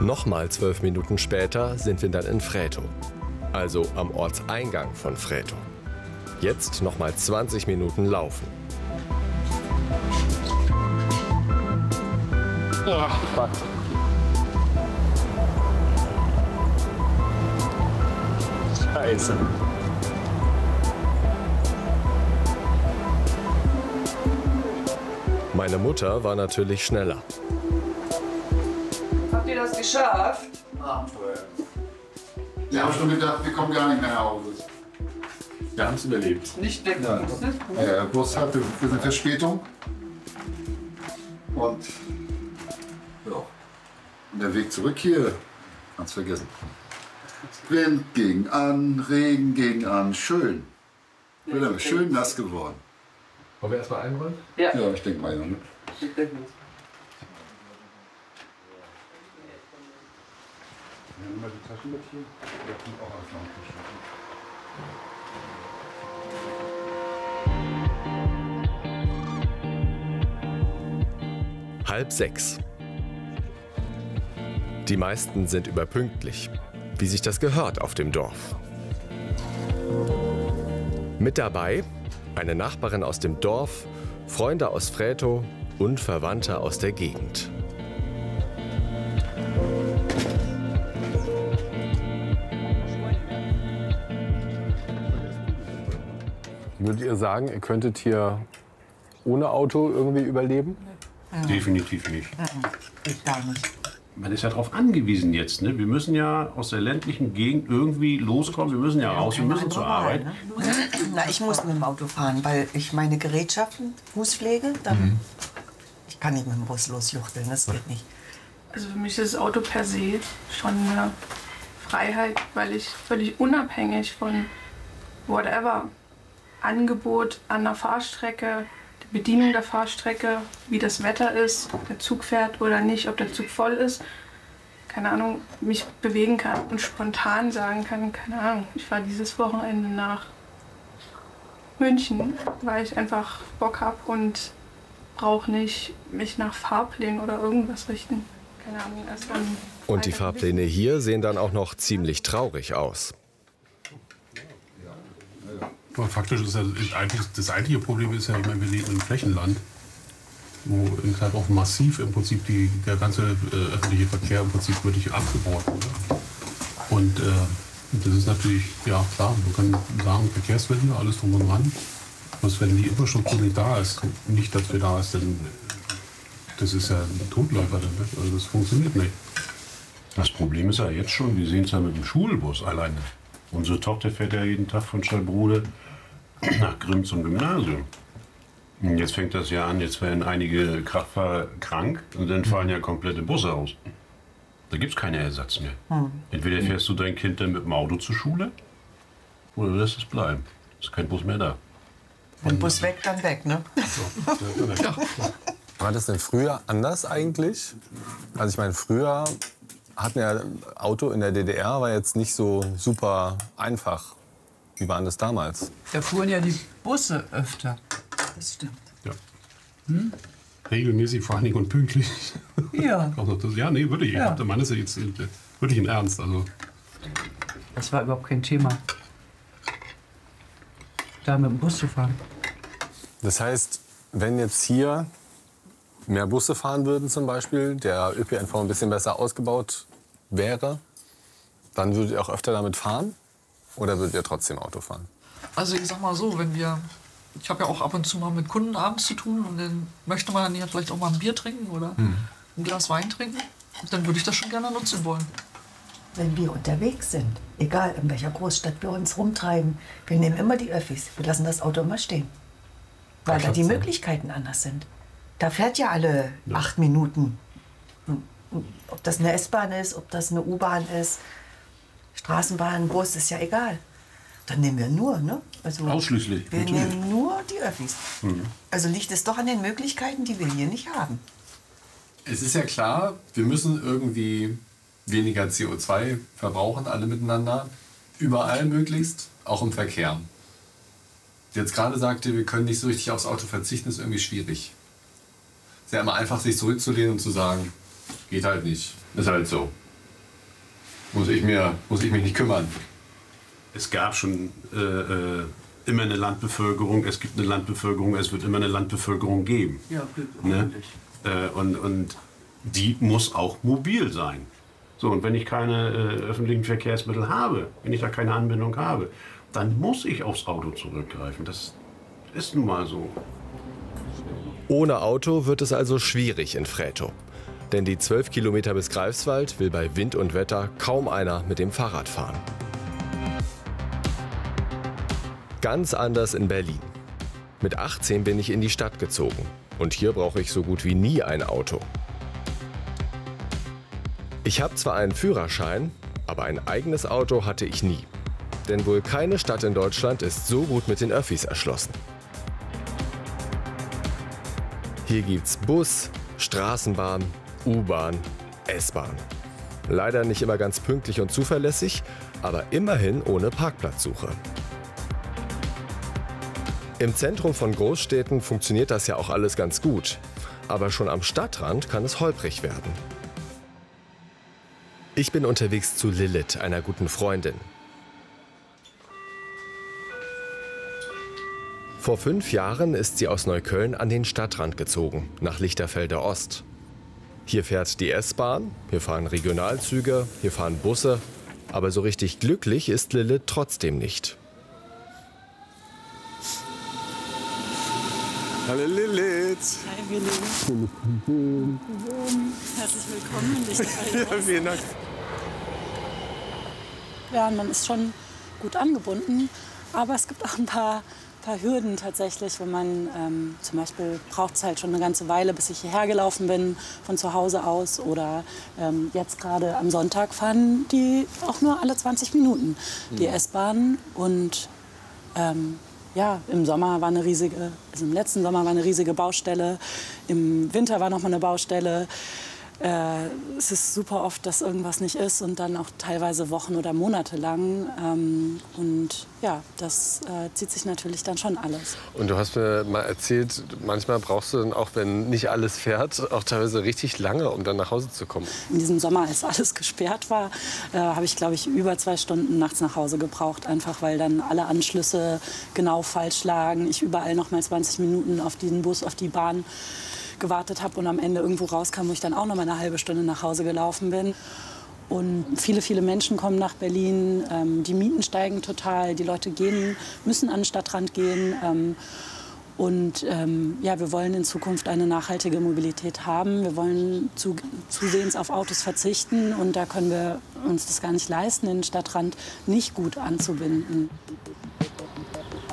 Nochmal 12 Minuten später sind wir dann in Frätow, also am Ortseingang von Frätow. Jetzt nochmal 20 Minuten laufen. Oh, fuck. Scheiße. Meine Mutter war natürlich schneller. Habt ihr das geschafft? Abenteuer. Wir haben schon gedacht, wir kommen gar nicht mehr nach Hause. Wir haben es überlebt. Nicht weg. Ja. Der Bus hatte für eine Verspätung. Und ja, und der Weg zurück hier, ganz vergessen. Wind ging an, Regen ging an, schön. Wird aber schön nass geworden. Wollen wir erstmal einräumen? Ja. Ja, ich denke mal, ja. Ne? Ich denke nicht. Immer die Taschen mit hier. Da kommt auch alles noch Halb 6. Die meisten sind überpünktlich, wie sich das gehört auf dem Dorf. Mit dabei eine Nachbarin aus dem Dorf, Freunde aus Frätow und Verwandte aus der Gegend. Würdet ihr sagen, ihr könntet hier ohne Auto irgendwie überleben? Definitiv nicht. Ich gar nicht. Man ist ja darauf angewiesen jetzt. Ne? Wir müssen ja aus der ländlichen Gegend irgendwie loskommen. Wir müssen ja raus, wir müssen zur Arbeit. Ne? Na, ich muss mit dem Auto fahren, weil ich meine Gerätschaften, Fußpflege, dann ich kann nicht mit dem Bus losjuchteln, das geht nicht. Also für mich ist das Auto per se schon eine Freiheit, weil ich völlig unabhängig von whatever Angebot an der Fahrstrecke, die Bedienung der Fahrstrecke, wie das Wetter ist, ob der Zug fährt oder nicht, ob der Zug voll ist, keine Ahnung, mich bewegen kann und spontan sagen kann, keine Ahnung, ich fahre dieses Wochenende nach München, weil ich einfach Bock habe und brauche nicht mich nach Fahrplänen oder irgendwas richten. Keine Ahnung, erst dann. Und die Fahrpläne hier sehen dann auch noch ziemlich traurig aus. Aber faktisch ist ja eigentlich das eigentliche Problem ist ja, ich meine, wir leben im Flächenland, wo halt auch massiv im Prinzip der ganze öffentliche Verkehr im Prinzip wirklich abgebaut wurde. Und das ist natürlich, ja klar, man kann sagen, Verkehrswende, alles drum und dran. Was, wenn die Infrastruktur nicht da ist, nicht, dass wir da ist, dann das ist ja ein Totläufer dann, ne? Also das funktioniert nicht. Das Problem ist ja jetzt schon, wir sehen es ja mit dem Schulbus alleine. Unsere Tochter fährt ja jeden Tag von Schallbrode nach Grimm zum Gymnasium. Und jetzt fängt das ja an, jetzt werden einige Kraftfahrer krank und dann fallen ja komplette Busse aus. Da gibt es keinen Ersatz mehr. Entweder fährst du dein Kind dann mit dem Auto zur Schule oder du lässt es bleiben. Ist kein Bus mehr da. Wenn Bus weg, dann weg, ne? Ja. War das denn früher anders eigentlich? Also ich meine, früher hatten ja Auto in der DDR war jetzt nicht so super einfach. Wie war das damals? Da fuhren ja die Busse öfter. Das stimmt. Ja. Regelmäßig, vor allen Dingen und pünktlich. Ja. Ja, nee, wirklich. Ja. Der Mann ist ja jetzt wirklich im Ernst. Also. Das war überhaupt kein Thema, da mit dem Bus zu fahren. Das heißt, wenn jetzt hier mehr Busse fahren würden zum Beispiel, der ÖPNV ein bisschen besser ausgebaut wäre, dann würdet ihr auch öfter damit fahren? Oder würdet ihr trotzdem Auto fahren? Also ich sag mal so, ich habe ja auch ab und zu mal mit Kunden abends zu tun und dann möchte man dann ja vielleicht auch mal ein Bier trinken oder ein Glas Wein trinken, dann würde ich das schon gerne nutzen wollen. Wenn wir unterwegs sind, egal in welcher Großstadt wir uns rumtreiben, wir nehmen immer die Öffis. Wir lassen das Auto immer stehen. Weil da die Möglichkeiten anders sind. Da fährt ja alle 8 Minuten. Ob das eine S-Bahn ist, ob das eine U-Bahn ist, Straßenbahn, Bus, ist ja egal. Dann nehmen wir nur, ne? Also Ausschließlich. Wir natürlich. nehmen nur die Öffis. Also liegt es doch an den Möglichkeiten, die wir hier nicht haben. Es ist ja klar, wir müssen irgendwie weniger CO2 verbrauchen, alle miteinander. Überall möglichst, auch im Verkehr. Jetzt gerade sagte, wir können nicht so richtig aufs Auto verzichten, ist irgendwie schwierig. Es ist ja immer einfach, sich zurückzulehnen und zu sagen, geht halt nicht. Ist halt so. muss ich mich nicht kümmern. Es gab schon immer eine Landbevölkerung, es gibt eine Landbevölkerung, es wird immer eine Landbevölkerung geben. Ja, ne? Und die muss auch mobil sein. So, und wenn ich keine öffentlichen Verkehrsmittel habe, wenn ich da keine Anbindung habe, dann muss ich aufs Auto zurückgreifen. Das ist nun mal so. Ohne Auto wird es also schwierig in Frätow. Denn die 12 Kilometer bis Greifswald will bei Wind und Wetter kaum einer mit dem Fahrrad fahren. Ganz anders in Berlin. Mit 18 bin ich in die Stadt gezogen. Und hier brauche ich so gut wie nie ein Auto. Ich habe zwar einen Führerschein, aber ein eigenes Auto hatte ich nie. Denn wohl keine Stadt in Deutschland ist so gut mit den Öffis erschlossen. Hier gibt's Bus, Straßenbahn, U-Bahn, S-Bahn. Leider nicht immer ganz pünktlich und zuverlässig, aber immerhin ohne Parkplatzsuche. Im Zentrum von Großstädten funktioniert das ja auch alles ganz gut. Aber schon am Stadtrand kann es holprig werden. Ich bin unterwegs zu Lilith, einer guten Freundin. Vor 5 Jahren ist sie aus Neukölln an den Stadtrand gezogen, nach Lichterfelde Ost. Hier fährt die S-Bahn, hier fahren Regionalzüge, hier fahren Busse. Aber so richtig glücklich ist Lilith trotzdem nicht. Hallo Lilith. Hi Willi. Herzlich willkommen in Lichterfelde Ost. Ja, vielen Dank. Ja, man ist schon gut angebunden, aber es gibt auch ein paar Hürden tatsächlich, wenn man zum Beispiel braucht es halt schon eine ganze Weile, bis ich hierher gelaufen bin von zu Hause aus, oder jetzt gerade am Sonntag fahren die auch nur alle 20 Minuten die S-Bahn. Und ja, im Sommer war eine riesige, also im letzten Sommer war eine riesige Baustelle, im Winter war noch mal eine Baustelle. Es ist super oft, dass irgendwas nicht ist, und dann auch teilweise Wochen oder Monate lang. Und ja, das zieht sich natürlich dann schon alles. Und du hast mir mal erzählt, manchmal brauchst du dann auch, wenn nicht alles fährt, auch teilweise richtig lange, um dann nach Hause zu kommen. In diesem Sommer, als alles gesperrt war, habe ich, glaube ich, über 2 Stunden nachts nach Hause gebraucht. Einfach weil dann alle Anschlüsse genau falsch lagen. Ich überall noch mal 20 Minuten auf den Bus, auf die Bahn gewartet habe und am Ende irgendwo rauskam, wo ich dann auch noch mal eine halbe Stunde nach Hause gelaufen bin. Und viele, viele Menschen kommen nach Berlin. Die Mieten steigen total. Die Leute müssen an den Stadtrand gehen. Ja, wir wollen in Zukunft eine nachhaltige Mobilität haben. Wir wollen zusehends auf Autos verzichten. Und da können wir uns das gar nicht leisten, den Stadtrand nicht gut anzubinden.